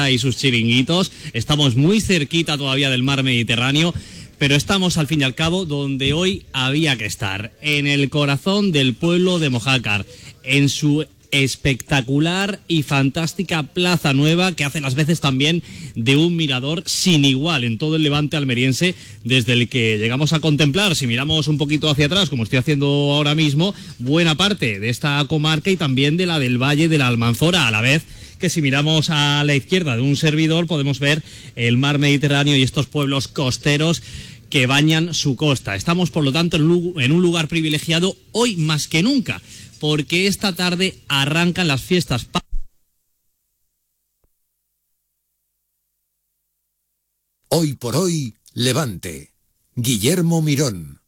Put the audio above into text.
Málaga y sus chiringuitos. Estamos muy cerquita todavía del mar Mediterráneo, pero estamos al fin y al cabo donde hoy había que estar, en el corazón del pueblo de Mojácar, en su espectacular y fantástica Plaza Nueva, que hace las veces también de un mirador sin igual en todo el levante almeriense, desde el que llegamos a contemplar, si miramos un poquito hacia atrás, como estoy haciendo ahora mismo, buena parte de esta comarca y también de la del Valle de la Almanzora, a la vez que si miramos a la izquierda de un servidor podemos ver el mar Mediterráneo y estos pueblos costeros que bañan su costa. Estamos, por lo tanto, en un lugar privilegiado hoy más que nunca, porque esta tarde arrancan las fiestas. Hoy por hoy, Levante. Guillermo Mirón.